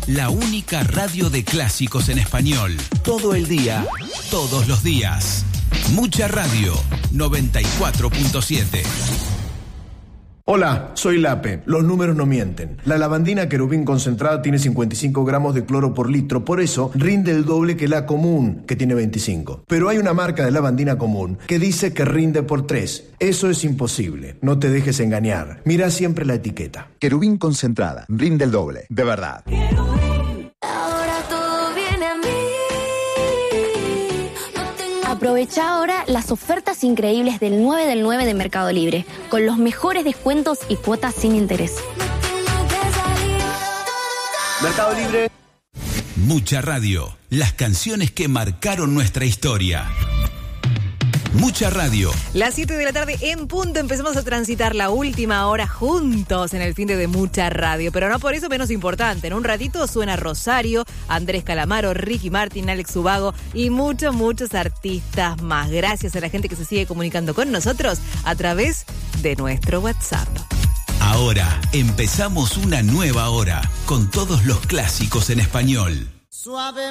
la única radio de clásicos en español. Todo el día, todos los días. Mucha Radio, 94.7. Hola, soy Lape. Los números no mienten. La lavandina Querubín concentrada tiene 55 gramos de cloro por litro, por eso rinde el doble que la común, que tiene 25. Pero hay una marca de lavandina común que dice que rinde por 3. Eso es imposible. No te dejes engañar. Mira siempre la etiqueta. Querubín concentrada, rinde el doble, de verdad. Aprovecha ahora las ofertas increíbles del 9 del 9 de Mercado Libre, con los mejores descuentos y cuotas sin interés. Mercado Libre. Mucha Radio, las canciones que marcaron nuestra historia. Mucha Radio. Las 7 de la tarde en punto empezamos a transitar la última hora juntos en el fin de Mucha Radio, pero no por eso menos importante. En un ratito suena Rosario, Andrés Calamaro, Ricky Martin, Alex Ubago y muchos artistas más. Gracias a la gente que se sigue comunicando con nosotros a través de nuestro WhatsApp. Ahora empezamos una nueva hora con todos los clásicos en español. Suave.